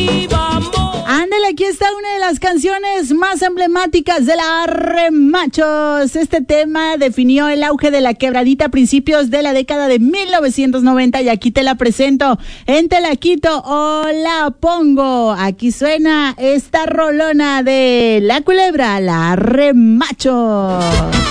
Ándale, aquí está una de las canciones más emblemáticas de la Arremachos. Este tema definió el auge de la quebradita a principios de la década de 1990 y aquí te la presento en Te la quito o la pongo. Aquí suena esta rolona de La Culebra, la Arremachos.